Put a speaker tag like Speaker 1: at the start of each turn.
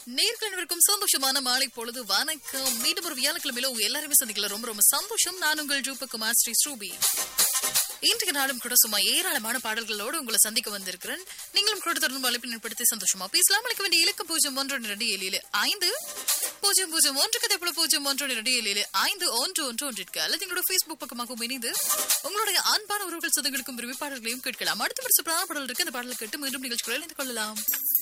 Speaker 1: நேர்களுக்கும் சந்தோஷமான மாலை பொழுது வணக்கம். மீண்டும் ஒரு வியாழக்கிழமையில உங்க எல்லாருமே சந்திக்கல ரொம்ப ரொம்ப சந்தோஷம். நான் உங்கள் ரூபகுமார் ஸ்ரீ ஸ்ரூபி. இன்றைக்கு நாளும் கூட சும்மா ஏராளமான பாடல்களோடு உங்களை சந்திக்க வந்திருக்கிறேன். நீங்களும் கூட தொடர்ந்து அழைப்பு ஏற்படுத்தி சந்தோஷமா பேசலாம். அழைக்க வேண்டிய இலக்கம் 0112750001 கதை போல 0112751111 அல்லது எங்களோட Facebook பக்கமாகவும் இணைந்து உங்களுடைய அன்பான உறவுகள் சொந்தங்களுக்கும் விரும்பி பாடல்களையும் கேட்கலாம். அடுத்த ஒரு சூப்பரான பாடல் இருக்கு. அந்த பாடலை கேட்டு மீண்டும் நிகழ்ச்சிகளை இணைந்து கொள்ளலாம்.